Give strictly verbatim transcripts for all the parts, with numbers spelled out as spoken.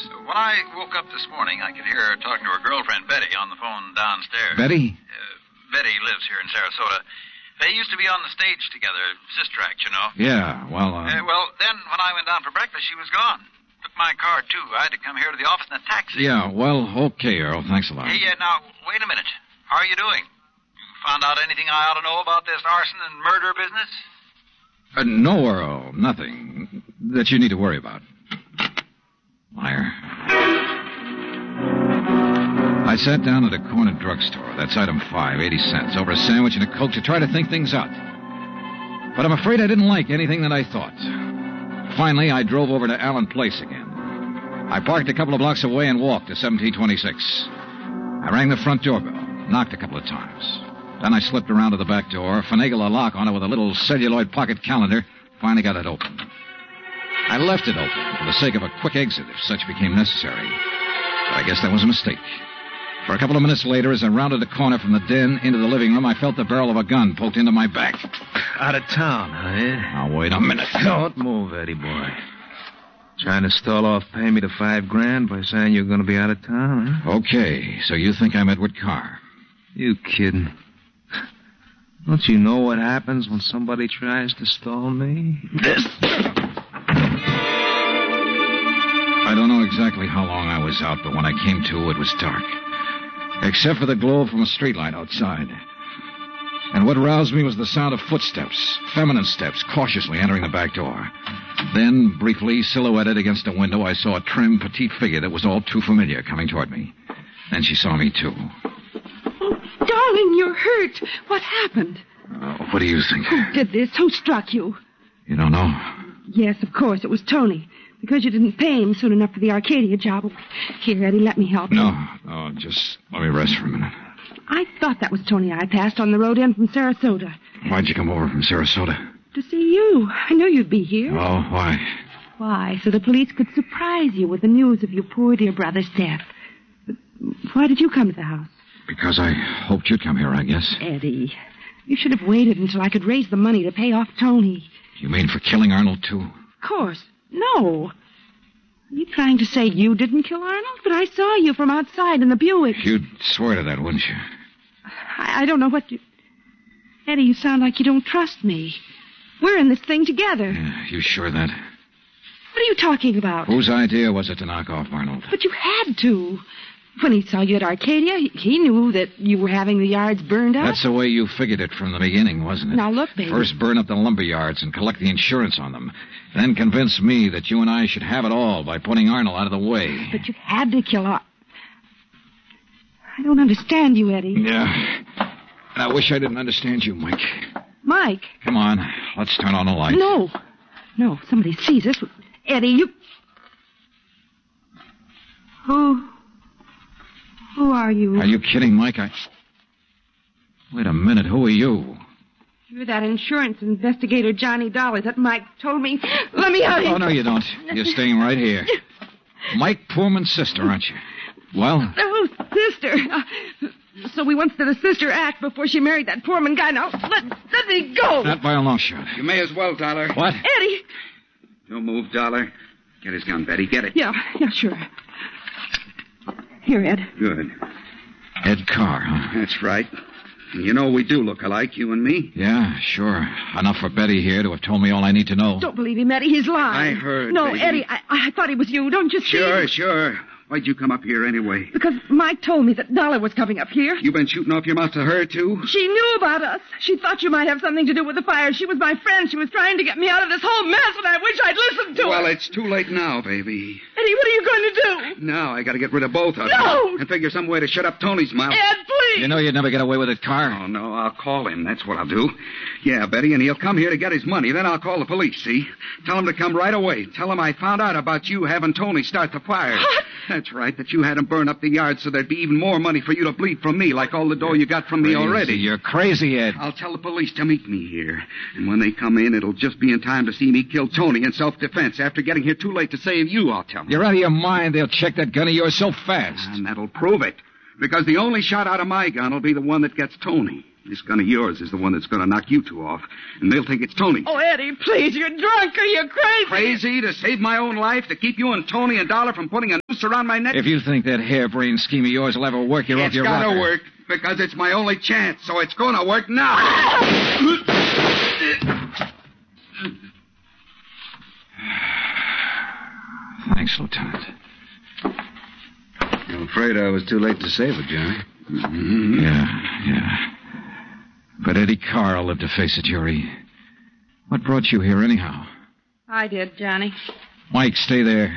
When I woke up this morning, I could hear her talking to her girlfriend, Betty, on the phone downstairs. Betty? Uh, Betty lives here in Sarasota. They used to be on the stage together, Sister Act, you know. Yeah, well, uh... uh... Well, then, when I went down for breakfast, she was gone. Took my car, too. I had to come here to the office in a taxi. Yeah, well, okay, Earl. Thanks a lot. Hey, uh, now, wait a minute. How are you doing? You found out anything I ought to know about this arson and murder business? Uh, no, Earl. Nothing that you need to worry about. Liar. I sat down at a corner drugstore. That's item five, eighty cents, over a sandwich and a Coke to try to think things out. But I'm afraid I didn't like anything that I thought. Finally, I drove over to Allen Place again. I parked a couple of blocks away and walked to seventeen twenty-six. I rang the front doorbell, knocked a couple of times. Then I slipped around to the back door, finagled a lock on it with a little celluloid pocket calendar, finally got it open. I left it open for the sake of a quick exit if such became necessary. But I guess that was a mistake. For a couple of minutes later, as I rounded the corner from the den into the living room, I felt the barrel of a gun poked into my back. Out of town, huh? Now, wait a minute. Don't move, Eddie boy. Trying to stall off pay me the five grand by saying you're going to be out of town, huh? Okay, so you think I'm Edward Carr. You kidding? Don't you know what happens when somebody tries to stall me? This... I don't know exactly how long I was out, but when I came to, it was dark. Except for the glow from a streetlight outside. And what roused me was the sound of footsteps, feminine steps, cautiously entering the back door. Then, briefly, silhouetted against a window, I saw a trim, petite figure that was all too familiar coming toward me. Then she saw me, too. Oh, darling, you're hurt. What happened? Uh, what do you think? Who did this? Who struck you? You don't know? Yes, of course. It was Tony. Because you didn't pay him soon enough for the Arcadia job. Here, Eddie, let me help you. No, no, just let me rest for a minute. I thought that was Tony I passed on the road in from Sarasota. Why'd you come over from Sarasota? To see you. I knew you'd be here. Oh, why? Why? So the police could surprise you with the news of your poor dear brother's death. But why did you come to the house? Because I hoped you'd come here, I guess. Eddie, you should have waited until I could raise the money to pay off Tony. You mean for killing Arnold, too? Of course. No. Are you trying to say you didn't kill Arnold? But I saw you from outside in the Buick. You'd swear to that, wouldn't you? I, I don't know what you... Eddie, you sound like you don't trust me. We're in this thing together. Yeah, you sure of that? What are you talking about? Whose idea was it to knock off Arnold? But you had to. When he saw you at Arcadia, he, he knew that you were having the yards burned up. That's the way you figured it from the beginning, wasn't it? Now, look, baby. First burn up the lumber yards and collect the insurance on them. Then convince me that you and I should have it all by putting Arnold out of the way. But you had to kill Ar... I don't understand you, Eddie. Yeah. And I wish I didn't understand you, Mike. Mike? Come on. Let's turn on the light. No. No, if somebody sees us. Eddie, you... Who... Who are you? Are you kidding, Mike? I... Wait a minute. Who are you? You're that insurance investigator, Johnny Dollar, that Mike told me. Let me out. Oh, no, you don't. You're staying right here. Mike Poorman's sister, aren't you? Well? Oh, sister. Uh, so we once did a sister act before she married that Poorman guy. Now, let, let me go. Not by a long shot. You may as well, Dollar. What? Eddie. Don't move, Dollar. Get his gun, Betty. Get it. Yeah, yeah, sure. Here, Ed. Good. Ed Carr, huh? That's right. And you know we do look alike, you and me. Yeah, sure. Enough for Betty here to have told me all I need to know. Don't believe him, Eddie. He's lying. I heard, No, baby. Eddie, I, I thought it was you. Don't you see? Sure, sure. Why'd you come up here anyway? Because Mike told me that Dollar was coming up here. You been shooting off your mouth to her, too? She knew about us. She thought you might have something to do with the fire. She was my friend. She was trying to get me out of this whole mess, and I wish I'd listened to her. Well, it's too late now, baby. Eddie, what are you going to do? Now I gotta get rid of both of No! them. And figure some way to shut up Tony's mouth. Ed, please! You know you'd never get away with it, Carr. Oh, no, I'll call him. That's what I'll do. Yeah, Betty, and he'll come here to get his money. Then I'll call the police, see? Tell him to come right away. Tell him I found out about you having Tony start the fire. What? That's right, that you had him burn up the yard so there'd be even more money for you to bleed from me, like all the dough you got from me already. You're crazy, Ed. I'll tell the police to meet me here. And when they come in, it'll just be in time to see me kill Tony in self-defense. After getting here too late to save you, I'll tell them. You're out of your mind. They'll check that gun of yours so fast. And that'll prove it. Because the only shot out of my gun will be the one that gets Tony. This gun of yours is the one that's going to knock you two off, and they'll think it's Tony. Oh, Eddie, please, you're drunk or you're crazy. Crazy to save my own life, to keep you and Tony and Dollar from putting a noose around my neck? If you think that harebrained scheme of yours will ever work, you're off your rocker. It's got to work, because it's my only chance, so it's going to work now. Thanks, Lieutenant. I'm afraid I was too late to save it, Johnny. Mm-hmm. Yeah, yeah. But Eddie Carl lived to face a jury. What brought you here, anyhow? I did, Johnny. Mike, stay there.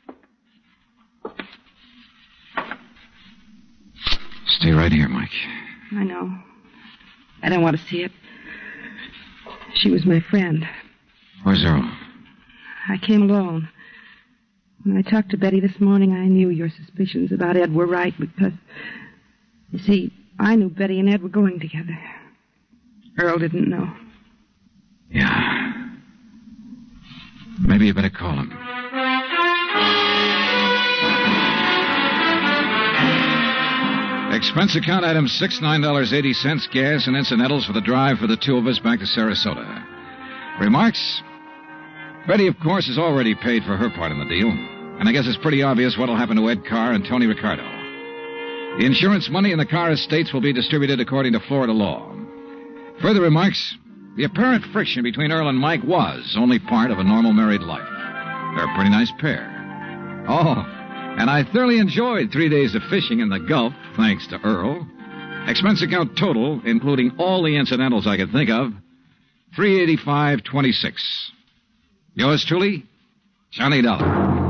Stay right here, Mike. I know. I don't want to see it. She was my friend. Where's Earl? I came alone. When I talked to Betty this morning, I knew your suspicions about Ed were right because, you see, I knew Betty and Ed were going together. Earl didn't know. Yeah. Maybe you better call him. Expense account item six, nine dollars and eighty cents, gas and incidentals for the drive for the two of us back to Sarasota. Remarks? Betty, of course, has already paid for her part in the deal. And I guess it's pretty obvious what'll happen to Ed Carr and Tony Ricardo. The insurance money in the Carr estates will be distributed according to Florida law. Further remarks? The apparent friction between Earl and Mike was only part of a normal married life. They're a pretty nice pair. Oh, and I thoroughly enjoyed three days of fishing in the Gulf, thanks to Earl. Expense account total, including all the incidentals I could think of, three eighty-five twenty-six. Yours truly, Johnny Dollar.